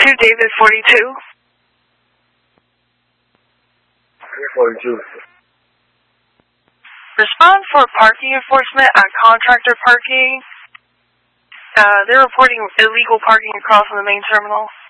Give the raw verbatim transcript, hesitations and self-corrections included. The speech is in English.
to David forty-two. forty-two. Respond for parking enforcement at contractor parking. Uh, they're reporting illegal parking across from the main terminal.